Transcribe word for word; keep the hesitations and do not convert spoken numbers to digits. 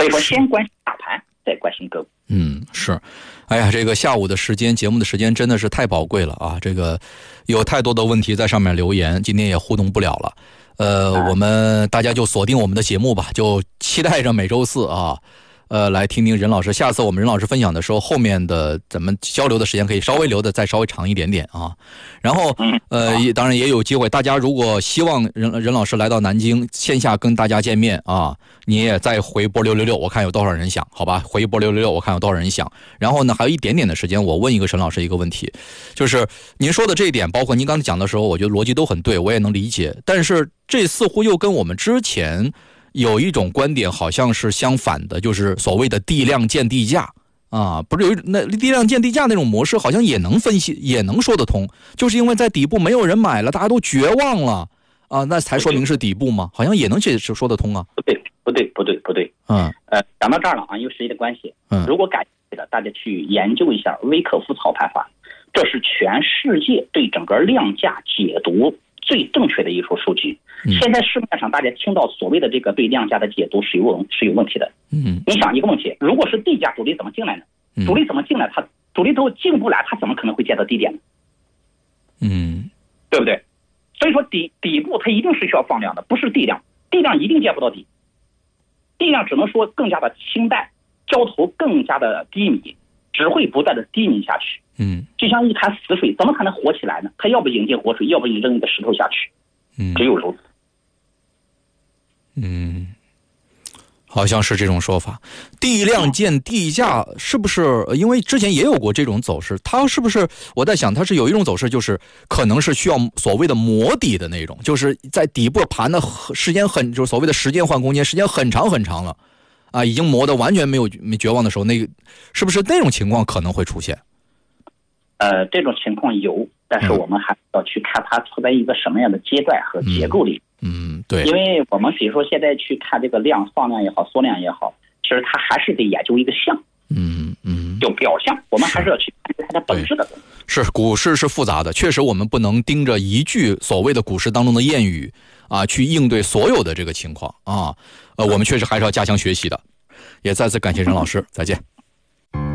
所以说先关心大盘，再关心个股。 嗯，是。哎呀，这个下午的时间，节目的时间真的是太宝贵了啊！这个有太多的问题在上面留言，今天也互动不了了。呃，我们大家就锁定我们的节目吧，就期待着每周四啊。呃，来听听任老师。下次我们任老师分享的时候，后面的咱们交流的时间可以稍微留的再稍微长一点点啊。然后，呃，当然也有机会，大家如果希望任任老师来到南京线下跟大家见面啊，你也再回波六六六，我看有多少人想，好吧？回波六六六，我看有多少人想。然后呢，还有一点点的时间，我问一个沈老师一个问题，就是您说的这一点，包括您刚才讲的时候，我觉得逻辑都很对，我也能理解。但是这似乎又跟我们之前有一种观点好像是相反的，就是所谓的地量见地价啊，不是有那地量见地价那种模式，好像也能分析，也能说得通，就是因为在底部没有人买了，大家都绝望了啊，那才说明是底部吗？好像也能解释说得通啊。 不对，不对，不对，不对。 嗯， 呃，讲到这儿了啊，因为时间的关系， 嗯， 如果感兴趣的，大家去研究一下威克夫操盘法，这是全世界对整个量价解读最正确的一组数据。现在市面上大家听到所谓的这个对量价的解读是有问是有问题的。 嗯， 你想一个问题，如果是地价，主力怎么进来呢？主力怎么进来？他主力都进不来，他怎么可能会见到低点呢？ 嗯， 对不对？所以说底底部它一定是需要放量的，不是地量，地量一定见不到底，地量只能说更加的清淡，交投更加的低迷，只会不断的低迷下去。 嗯， 就像一潭死水，怎么可能活起来呢？它要不引进活水，要不你扔一个石头下去。 嗯， 只有如此。 嗯，好像是这种说法。地量见地价是不是？因为之前也有过这种走势，它是不是？我在想，它是有一种走势，就是可能是需要所谓的磨底的那种，就是在底部盘的时间很，就是所谓的时间换空间，时间很长很长了，啊，已经磨得完全没有没绝望的时候，那个是不是那种情况可能会出现？ 呃，这种情况有，但是我们还要去看它处在一个什么样的阶段和结构里。 嗯，嗯对， 因为我们比如说现在去看这个量放量也好，缩量也好，其实它还是得研究一个象。 嗯嗯， 就表象，我们还是要去看它的本质的东西。 是股市是复杂的，确实我们不能盯着一句所谓的股市当中的谚语啊去应对所有的这个情况啊。呃，我们确实还是要加强学习的。也再次感谢任老师，再见。